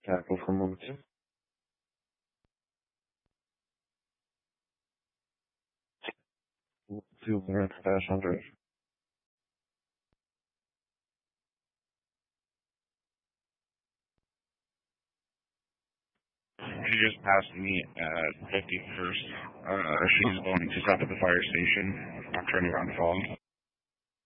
Tackle from 1-2. Two dash 100. She just passed me at 51st. She's out at the fire station. I'm turning around to follow.